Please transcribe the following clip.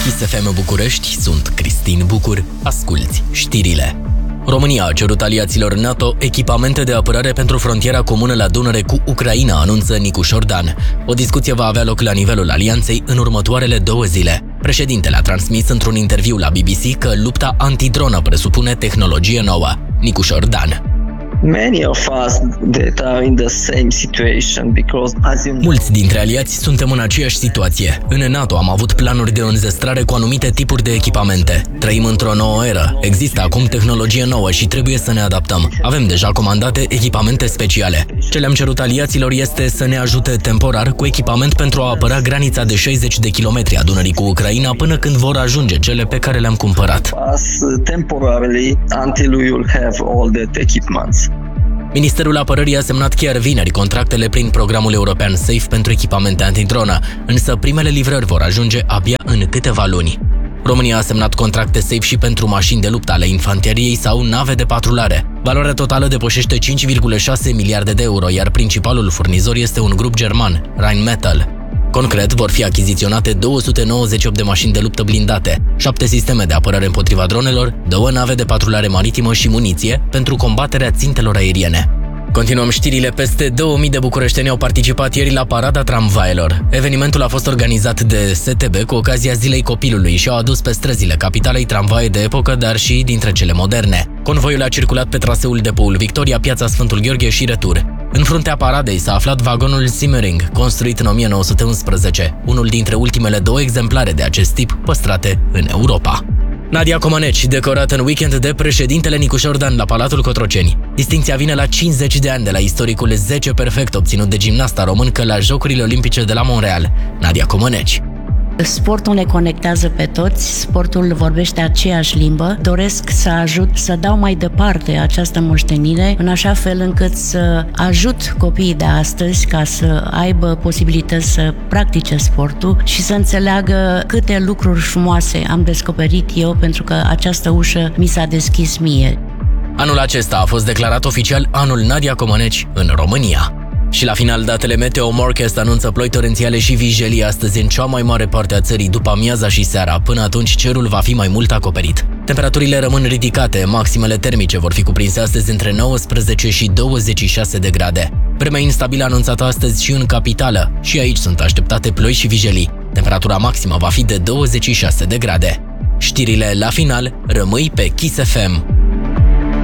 Kiss FM București, sunt Cristin Bucur, asculți știrile. România a cerut aliaților NATO echipamente de apărare pentru frontiera comună la Dunăre cu Ucraina, anunță Nicu Șordan. O discuție va avea loc la nivelul alianței în următoarele 2 zile. Președintele a transmis într-un interviu la BBC că lupta antidronă presupune tehnologie nouă. Nicu Șordan. Mulți dintre aliați suntem în aceeași situație. În NATO am avut planuri de înzestrare cu anumite tipuri de echipamente. Trăim într-o nouă eră. Există acum tehnologie nouă și trebuie să ne adaptăm. Avem deja comandate echipamente speciale. Ce le-am cerut aliaților este să ne ajute temporar cu echipament pentru a apăra granița de 60 de kilometri a Dunării cu Ucraina până când vor ajunge cele pe care le-am cumpărat. Ministerul Apărării a semnat chiar vineri contractele prin programul european SAFE pentru echipamente antidronă, însă primele livrări vor ajunge abia în câteva luni. România a semnat contracte SAFE și pentru mașini de luptă ale infanteriei sau nave de patrulare. Valoarea totală depășește 5,6 miliarde de euro, iar principalul furnizor este un grup german, Rheinmetall. Concret, vor fi achiziționate 298 de mașini de luptă blindate, 7 sisteme de apărare împotriva dronelor, 2 nave de patrulare maritimă și muniție pentru combaterea țintelor aeriene. Continuăm știrile. Peste 2000 de bucureșteni au participat ieri la Parada Tramvaelor. Evenimentul a fost organizat de STB cu ocazia Zilei Copilului și au adus pe străzile capitalei tramvaie de epocă, dar și dintre cele moderne. Convoiul a circulat pe traseul Depoul Victoria, Piața Sfântul Gheorghe și retur. În fruntea paradei s-a aflat vagonul Simmering, construit în 1911, unul dintre ultimele 2 exemplare de acest tip păstrate în Europa. Nadia Comăneci, decorată în weekend de președintele Nicu Șordan la Palatul Cotroceni. Distincția vine la 50 de ani de la istoricul 10 perfect obținut de gimnasta româncă la Jocurile Olimpice de la Montreal, Nadia Comăneci. Sportul ne conectează pe toți, sportul vorbește aceeași limbă. Doresc să ajut să dau mai departe această moștenire, în așa fel încât să ajut copiii de astăzi ca să aibă posibilități să practice sportul și să înțeleagă câte lucruri frumoase am descoperit eu, pentru că această ușă mi s-a deschis mie. Anul acesta a fost declarat oficial anul Nadia Comăneci în România. Și la final, datele Meteo Morcast anunță ploi torențiale și vijelii astăzi în cea mai mare parte a țării după amiaza și seara. Până atunci, cerul va fi mai mult acoperit. Temperaturile rămân ridicate, maximele termice vor fi cuprinse astăzi între 19 și 26 de grade. Vremea instabilă anunțată astăzi și în capitală, și aici sunt așteptate ploi și vijelii. Temperatura maximă va fi de 26 de grade. Știrile la final, rămâi pe Kiss FM.